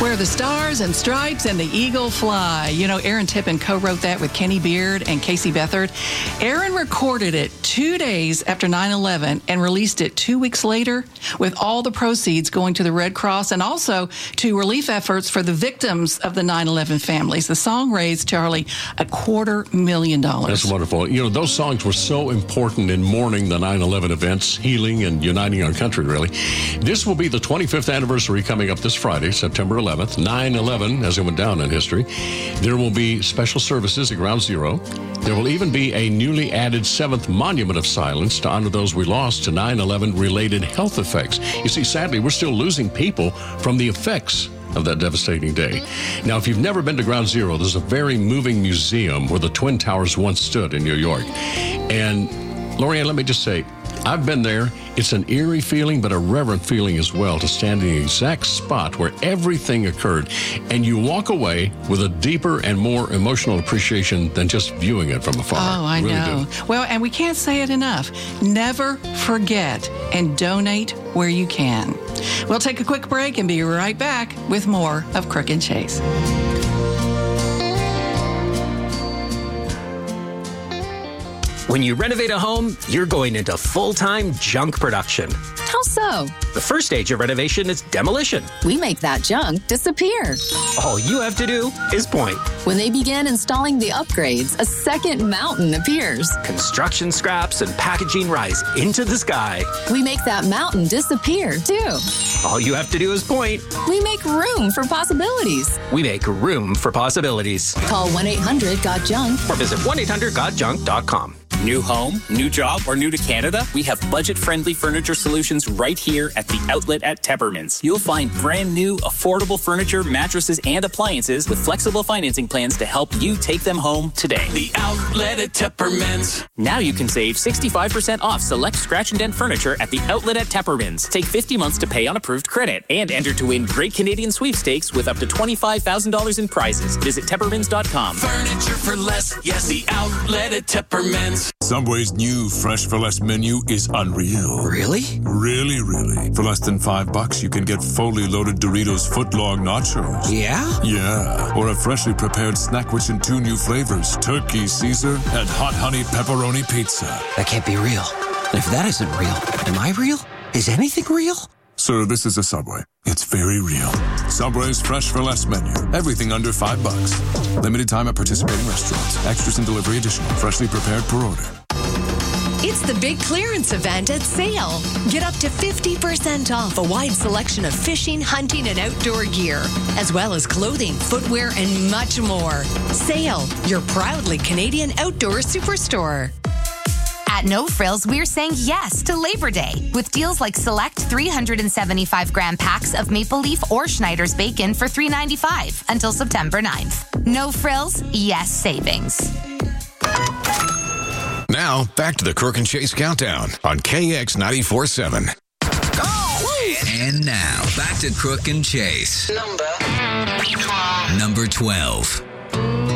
Where the stars and stripes and the eagle fly. You know, Aaron Tippin co-wrote that with Kenny Beard and Casey Beathard. Aaron recorded it 2 days after 9/11 and released it 2 weeks later, with all the proceeds going to the Red Cross and also to relief efforts for the victims of the 9/11 families. The song raised, Charlie, $250,000. That's wonderful. You know, those songs were so important in mourning the 9/11 events, healing and uniting our country, really. This will be the 25th anniversary coming up this Friday, September 11th, 9/11, as it went down in history. There will be special services at Ground Zero. There will even be a newly added 7th Monument of Silence to honor those we lost to 9/11 related health effects. You see, sadly, we're still losing people from the effects of that devastating day. Now, if you've never been to Ground Zero, there's a very moving museum where the Twin Towers once stood in New York. And, Lorianne, let me just say, I've been there. It's an eerie feeling, but a reverent feeling as well, to stand in the exact spot where everything occurred. And you walk away with a deeper and more emotional appreciation than just viewing it from afar. Oh, I really know. do. Well, and we can't say it enough. Never forget and donate where you can. We'll take a quick break and be right back with more of Crook and Chase. When you renovate a home, you're going into full-time junk production. How so? The first stage of renovation is demolition. We make that junk disappear. All you have to do is point. When they begin installing the upgrades, a second mountain appears. Construction scraps and packaging rise into the sky. We make that mountain disappear, too. All you have to do is point. We make room for possibilities. We make room for possibilities. Call 1-800-GOT-JUNK Or visit 1-800-GOT-JUNK.com. New home, new job, or new to Canada? We have budget-friendly furniture solutions right here at the outlet at Teppermans. You'll find brand new, affordable furniture, mattresses, and appliances with flexible financing plans to help you take them home today. The outlet at Teppermans. Now you can save 65% off select scratch and dent furniture at the outlet at Teppermans. Take 50 months to pay on approved credit and enter to win great Canadian sweepstakes with up to $25,000 in prizes. Visit Teppermans.com. Furniture for less. Yes, the outlet at Teppermans. Subway's new Fresh for Less menu is unreal. Really? Really, really. For less than $5, you can get fully loaded Doritos footlong nachos. Yeah? Yeah. Or a freshly prepared snack rich in 2 new flavors, Turkey Caesar and Hot Honey Pepperoni Pizza. That can't be real. If that isn't real, am I real? Is anything real? Sir, this is a Subway. It's very real. Subway's Fresh for Less menu. Everything under $5. Limited time at participating restaurants. Extras and delivery additional. Freshly prepared per order. It's the big clearance event at Sale. Get up to 50% off a wide selection of fishing, hunting, and outdoor gear, as well as clothing, footwear, and much more. Sale, your proudly Canadian outdoor superstore. At No Frills, we're saying yes to Labor Day with deals like select 375-gram packs of Maple Leaf or Schneider's bacon for $3.95 until September 9th. No Frills, yes savings. Now, back to the Crook and Chase Countdown on KX 94.7. And now, back to Crook and Chase. Number 12.